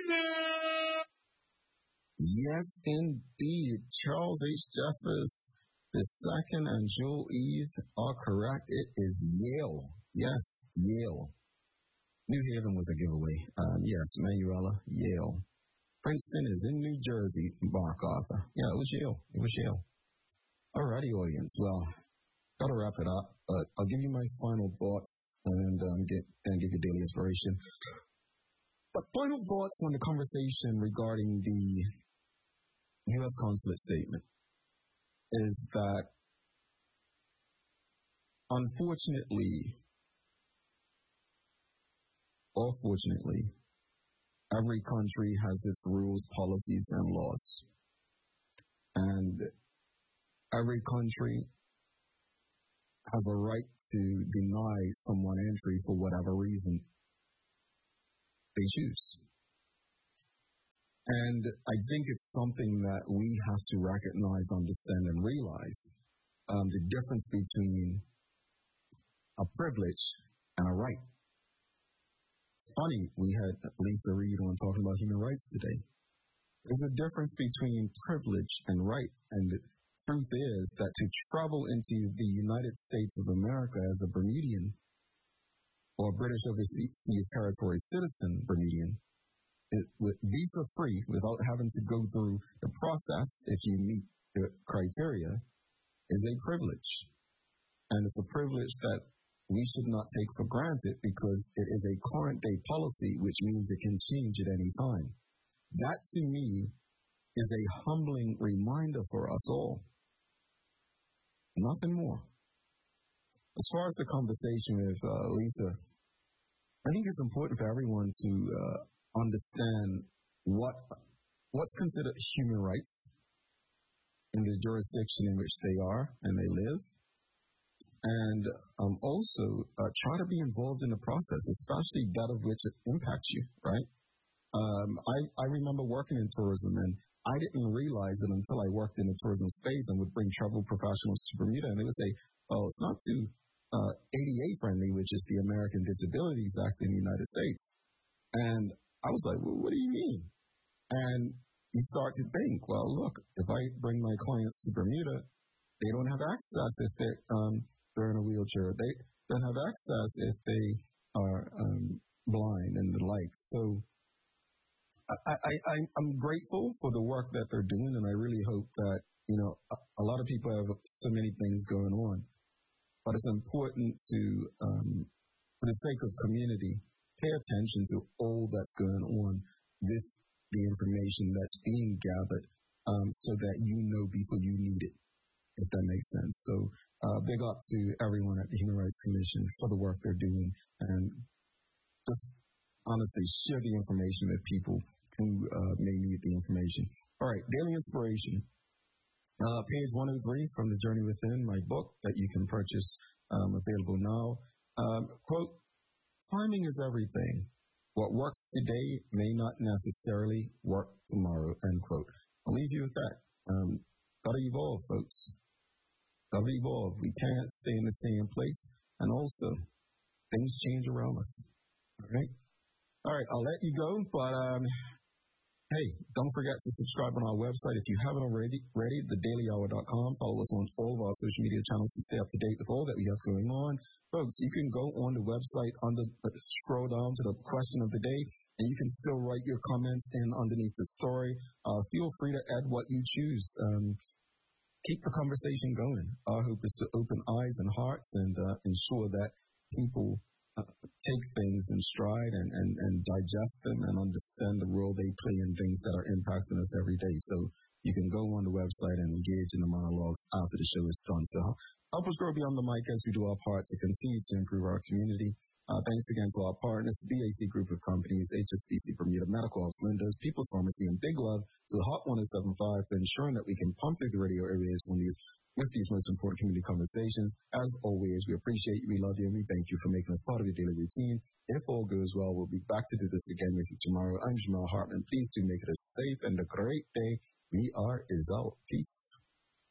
Yes, indeed. Charles H. Jeffers II and Joel Eve are correct. It is Yale. Yes, Yale. New Haven was a giveaway. Yes, Manuela, Yale. Princeton is in New Jersey, Mark Arthur. Yeah, it was Yale. It was Yale. Alrighty, audience. Well, gotta wrap it up, but I'll give you my final thoughts and give you daily inspiration. But final thoughts on the conversation regarding the U.S. consulate statement is that, unfortunately, or fortunately, every country has its rules, policies, and laws. And every country has a right to deny someone entry for whatever reason they choose. And I think it's something that we have to recognize, understand, and realize the difference between a privilege and a right. It's funny, we had Lisa Reed on talking about human rights today. There's a difference between privilege and right, and the truth is that to travel into the United States of America as a Bermudian or British Overseas Territory citizen Bermudian, with visa-free, without having to go through the process if you meet the criteria, is a privilege. And it's a privilege that we should not take for granted because it is a current day policy, which means it can change at any time. That, to me, is a humbling reminder for us all. Nothing more. As far as the conversation with Lisa, I think it's important for everyone to understand what's considered human rights in the jurisdiction in which they are and they live, and also try to be involved in the process, especially that of which it impacts you, right? I remember working in tourism, and I didn't realize it until I worked in the tourism space and would bring travel professionals to Bermuda, and they would say, oh, it's not too ADA friendly, which is the American Disabilities Act in the United States. And I was like, well, what do you mean? And you start to think, well, look, if I bring my clients to Bermuda, they don't have access if they're in a wheelchair. They don't have access if they are blind and the like. So I'm grateful for the work that they're doing, and I really hope that, a lot of people have so many things going on. But it's important to, for the sake of community, pay attention to all that's going on with the information that's being gathered so that you know before you need it, if that makes sense. So big up to everyone at the Human Rights Commission for the work they're doing, and just honestly share the information with people who may need the information. All right, daily inspiration. Page 103 from The Journey Within, my book that you can purchase, available now. Quote, timing is everything. What works today may not necessarily work tomorrow, end quote. I'll leave you with that. Gotta evolve, folks. Gotta evolve. We can't stay in the same place. And also, things change around us. All right? All right, I'll let you go, but hey, don't forget to subscribe on our website if you haven't already, thedailyhour.com. Follow us on all of our social media channels to stay up to date with all that we have going on. Folks, you can go on the website, scroll down to the question of the day, and you can still write your comments in underneath the story. Feel free to add what you choose. Keep the conversation going. Our hope is to open eyes and hearts and ensure that people take things in stride and digest them and understand the role they play in things that are impacting us every day. So you can go on the website and engage in the monologues after the show is done. So help us grow beyond the mic as we do our part to continue to improve our community. Thanks again to our partners, the BAC Group of Companies, HSBC Bermuda Medical Ops, Lindos, People's Pharmacy, and big love to the Hot 1075 for ensuring that we can pump through the radio airwaves with these most important community conversations. As always, we appreciate you, we love you, and we thank you for making us part of your daily routine. If all goes well, we'll be back to do this again with you tomorrow. I'm Jamal Hartman. Please do make it a safe and a great day. We are out. Peace.